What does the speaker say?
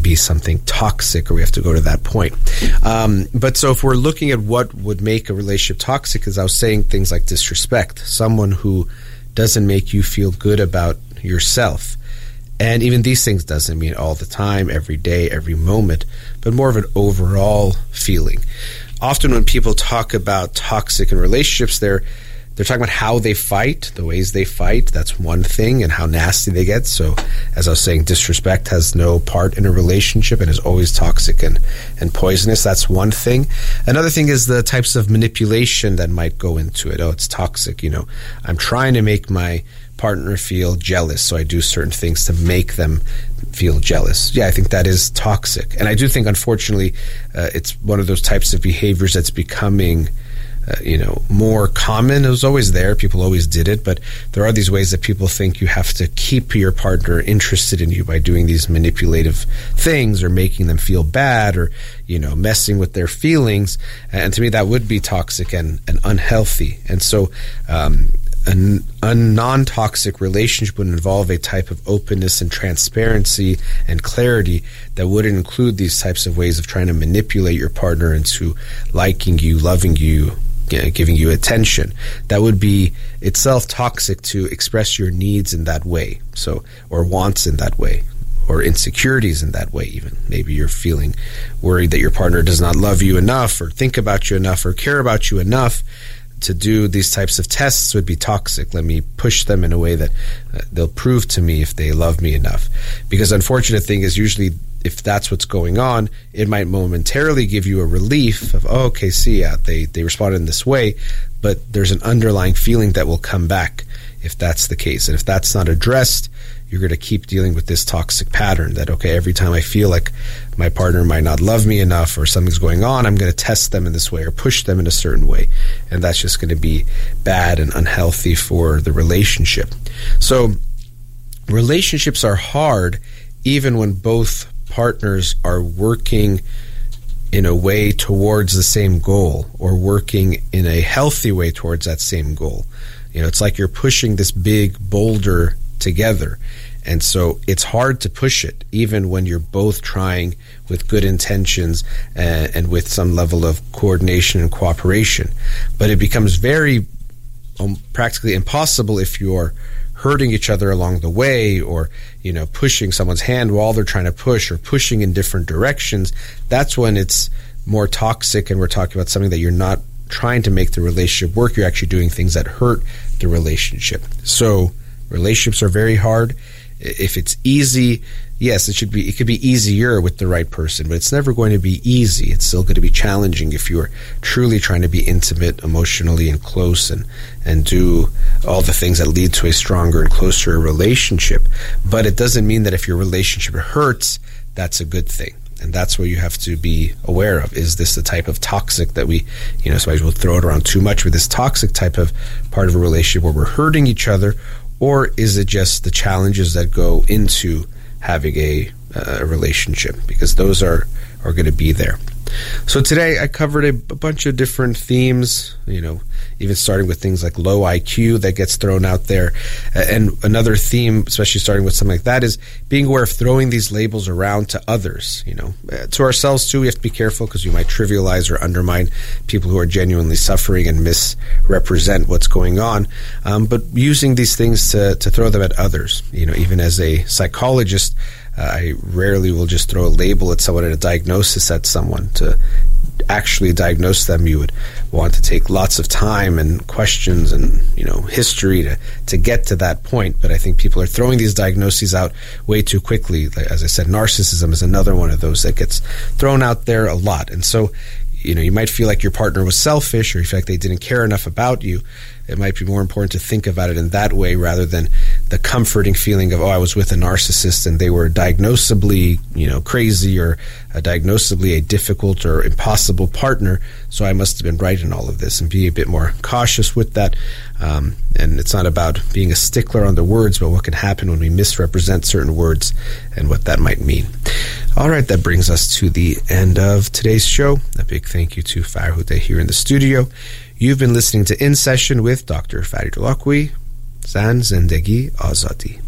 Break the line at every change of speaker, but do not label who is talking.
be something toxic, or we have to go to that point. But so if we're looking at what would make a relationship toxic, as I was saying, things like disrespect, someone who doesn't make you feel good about yourself. And even these things doesn't mean all the time, every day, every moment, but more of an overall feeling. Often when people talk about toxic in relationships, they're talking about how they fight, the ways they fight. That's one thing, and how nasty they get. So, as I was saying, disrespect has no part in a relationship and is always toxic and poisonous. That's one thing. Another thing is the types of manipulation that might go into it. Oh, it's toxic. I'm trying to make my partner feel jealous, so I do certain things to make them feel jealous. Yeah, I think that is toxic. And I do think, unfortunately, it's one of those types of behaviors that's becoming more common. It was always there. People always did it. But there are these ways that people think you have to keep your partner interested in you by doing these manipulative things or making them feel bad or, messing with their feelings. And to me, that would be toxic and unhealthy. And so, a non-toxic relationship would involve a type of openness and transparency and clarity that wouldn't include these types of ways of trying to manipulate your partner into liking you, loving you, giving you attention. That would be itself toxic to express your needs in that way, or wants in that way, or insecurities in that way even. Maybe you're feeling worried that your partner does not love you enough, or think about you enough, or care about you enough to do these types of tests would be toxic. Let me push them in a way that they'll prove to me if they love me enough. Because the unfortunate thing is, usually if that's what's going on, it might momentarily give you a relief of, they responded in this way, but there's an underlying feeling that will come back if that's the case. And if that's not addressed, you're going to keep dealing with this toxic pattern that, every time I feel like my partner might not love me enough or something's going on, I'm going to test them in this way or push them in a certain way. And that's just going to be bad and unhealthy for the relationship. So relationships are hard even when both partners are working in a way towards the same goal, or working in a healthy way towards that same goal. It's like you're pushing this big boulder together. And so it's hard to push it, even when you're both trying with good intentions and with some level of coordination and cooperation. But it becomes very practically impossible if you're hurting each other along the way, or pushing someone's hand while they're trying to push, or pushing in different directions. That's when it's more toxic, and we're talking about something that you're not trying to make the relationship work. You're actually doing things that hurt the relationship. So relationships are very hard. If it's easy, yes, it could be easier with the right person, but it's never going to be easy. It's still going to be challenging if you're truly trying to be intimate emotionally and close and do all the things that lead to a stronger and closer relationship. But it doesn't mean that if your relationship hurts, that's a good thing. And that's what you have to be aware of. Is this the type of toxic that we, sometimes we'll throw it around too much with this toxic type of part of a relationship where we're hurting each other, or is it just the challenges that go into having a relationship? Because those are going to be there. So today I covered a bunch of different themes, even starting with things like low IQ that gets thrown out there. And another theme, especially starting with something like that, is being aware of throwing these labels around to others. To ourselves too, we have to be careful, because we might trivialize or undermine people who are genuinely suffering and misrepresent what's going on. But using these things to throw them at others, even as a psychologist, I rarely will just throw a label at someone and a diagnosis at someone. To actually diagnose them, you would want to take lots of time and questions and history to get to that point. But I think people are throwing these diagnoses out way too quickly. As I said, narcissism is another one of those that gets thrown out there a lot. And so you might feel like your partner was selfish, or you feel like they didn't care enough about you. It might be more important to think about it in that way, rather than the comforting feeling of, I was with a narcissist and they were diagnosably, crazy, or diagnosably a difficult or impossible partner, so I must have been right in all of this. And be a bit more cautious with that. And it's not about being a stickler on the words, but what can happen when we misrepresent certain words and what that might mean. All right, that brings us to the end of today's show. A big thank you to Farhudeh here in the studio. You've been listening to In Session with Dr. Farid Holakwi. Zan Zindagi Azadi.